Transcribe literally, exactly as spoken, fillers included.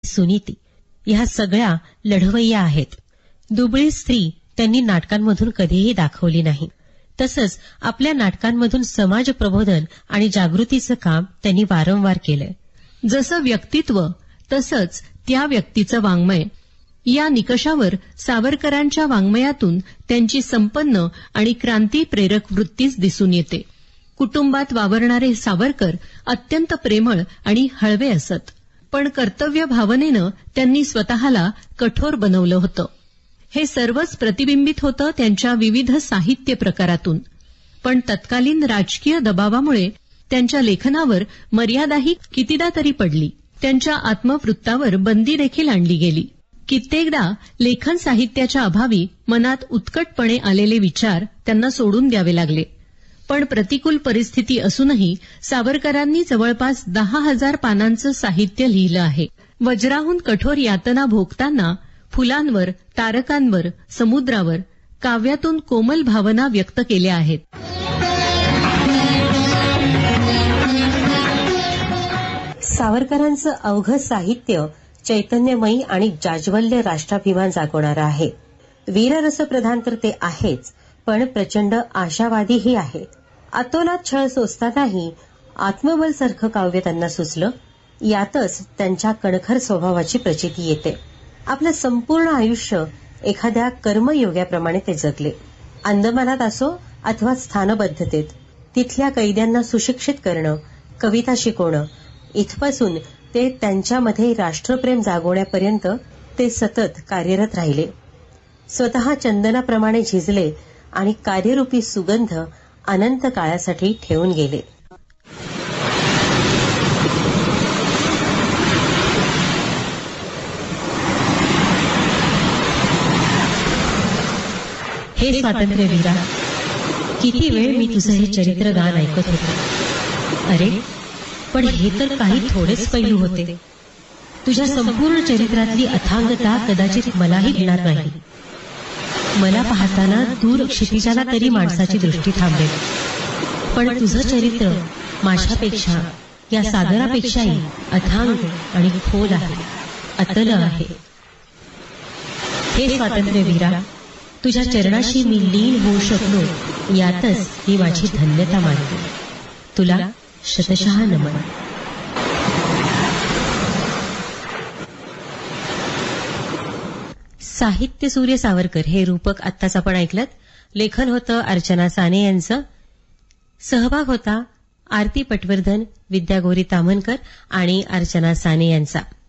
सुनीती ह्या सगळ्या लढवय्या आहेत. दुबळी स्त्री त्यांनी नाटकांमधून कधीही दाखवली नाही. तसंच आपल्या नाटकांमधून समाज प्रबोधन आणि जागृतीचं काम त्यांनी वारंवार केलंय. जसं व्यक्तित्व तसंच त्या व्यक्तीचं वाङ्मय या निकषावर सावरकरांच्या वाङ्मयातून त्यांची संपन्न आणि क्रांतीप्रेरक वृत्तीच दिसून येते. कुटुंबात वावरणारे सावरकर अत्यंत प्रेमळ आणि हळवे असत, पण कर्तव्य भावनेनं त्यांनी स्वतःला कठोर बनवलं होतं. हे सर्वच प्रतिबिंबित होतं त्यांच्या विविध साहित्य प्रकारातून. पण तत्कालीन राजकीय दबावामुळे त्यांच्या लेखनावर मर्यादाही कितीदा तरी पडली. त्यांच्या आत्मवृत्तावर बंदी देखील आणली गेली. कित्येकदा लेखन साहित्याच्या अभावी मनात उत्कटपणे आलेले विचार त्यांना सोडून द्यावे लागले. पण प्रतिकूल परिस्थिती असूनही सावरकरांनी जवळपास दहा हजार पानांचं साहित्य लिहिलं आहे. वज्राहून कठोर यातना भोगताना फुलांवर, तारकांवर, समुद्रावर काव्यातून कोमल भावना व्यक्त केल्या आहेत. सावरकरांचं अवघं साहित्य चैतन्यमयी आणि जाज्वल्य राष्ट्राभिमान जागवणारं आहे. वीररसप्रधान तर ते आहेच, पण प्रचंड आशावादीही आहे. अतोलात छळ सोसतानाही आत्मबल सारखं काव्य त्यांना सुचलं. यातच त्यांच्या कणखर स्वभावाची प्रचिती येते. आपलं संपूर्ण आयुष्य एखाद्या कर्मयोग्याप्रमाणे ते जगले. अंदमानात असो अथवा स्थानबद्धतेत तिथल्या कैद्यांना सुशिक्षित करणं, कविता शिकवणं, इथपासून ते त्यांच्यामध्ये राष्ट्रप्रेम जागवण्यापर्यंत ते सतत कार्यरत राहिले. स्वतः चंदनाप्रमाणे झिजले आणि कार्यरूपी सुगंध अनंत काळासाठी ठेवून गेले. हे स्वातंत्र्यवीरा, किती वेळ मी तुझं हे चरित्र गान ऐकत होते. अरे पण हे तर काही थोडेच पैलू होते. तुझ्या संपूर्ण चरित्रातली अथांगता कदाचित मलाही घेणार नाही. मला पाहताना दूर क्षितिजाला तरी माणसाची दृष्टी थांबेल, पण तुझं चरित्र माझ्यापेक्षा, या सागरापेक्षाही अथांग आणि खोल आहे, अतल आहे. हे स्वातंत्र्यवीरा, तुझ्या चरणाशी मी लीन होऊ शकलो यातच ही माझी धन्यता मानते. तुला शतशः नमन. साहित्य सूर्य सावरकर हे रूपक आत्ताच आपण ऐकलं. लेखन होतं अर्चना साने यांचं. सहभाग होता आरती पटवर्धन, विद्यागौरी ताम्हनकर आणि अर्चना साने यांचा.